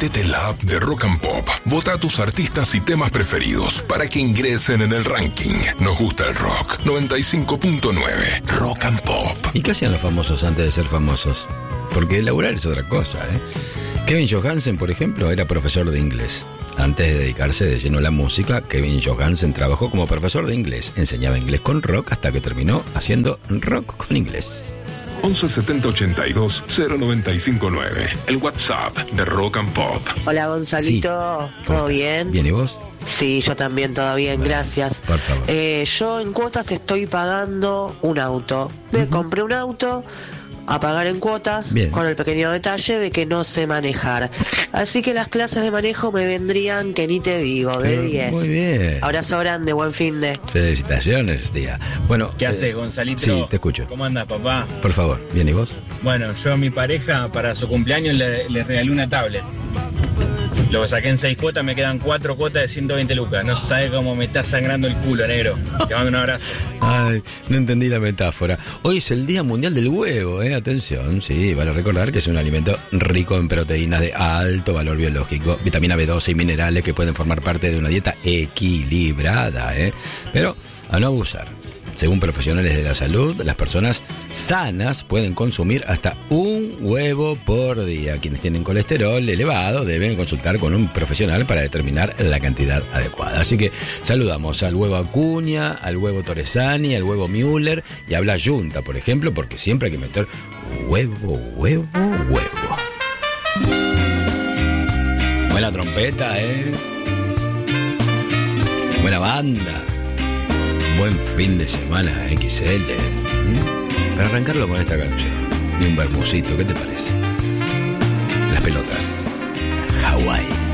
Metete en la app de Rock and Pop. Vota a tus artistas y temas preferidos para que ingresen en el ranking. Nos gusta el rock. 95.9 Rock and Pop. ¿Y qué hacían los famosos antes de ser famosos? Porque laburar es otra cosa, ¿eh? Kevin Johansen, por ejemplo, era profesor de inglés. Antes de dedicarse de lleno a la música, Kevin Johansen trabajó como profesor de inglés. Enseñaba inglés con rock hasta que terminó haciendo rock con inglés. 11 70 82 0959. El WhatsApp de Rock and Pop. Hola Gonzalito, Sí. ¿todo bien? ¿Bien y vos? Sí, yo también, todo bien, Bueno, gracias. por favor. Yo en cuotas estoy pagando un auto. Me compré un auto a pagar en cuotas, Bien. con el pequeño detalle de que no sé manejar. Así que las clases de manejo me vendrían, que ni te digo, de Pero 10. muy bien. Abrazo grande, buen fin de... Felicitaciones, tía. Bueno, ¿Qué haces, Gonzalito? Sí, te escucho. ¿Cómo andas, papá? Por favor, ¿bien y vos? Bueno, yo a mi pareja para su cumpleaños le regalé una tablet. Lo saqué en 6 cuotas, me quedan 4 cuotas de 120 lucas. No sabes cómo me está sangrando el culo, negro. Te mando un abrazo. Ay, no entendí la metáfora. Hoy es el Día Mundial del Huevo, atención, sí, vale recordar que es un alimento rico en proteínas de alto valor biológico, vitamina B12 y minerales que pueden formar parte de una dieta equilibrada, pero a no abusar. Según profesionales de la salud, las personas sanas pueden consumir hasta un huevo por día. Quienes tienen colesterol elevado deben consultar con un profesional para determinar la cantidad adecuada. Así que saludamos al huevo Acuña, al huevo Torresani, al huevo Müller y a Blas Yunta, por ejemplo, porque siempre hay que meter huevo, huevo, huevo. Buena trompeta, buena banda. Buen fin de semana, XL. Para arrancarlo con esta canción y un bermucito, ¿qué te parece?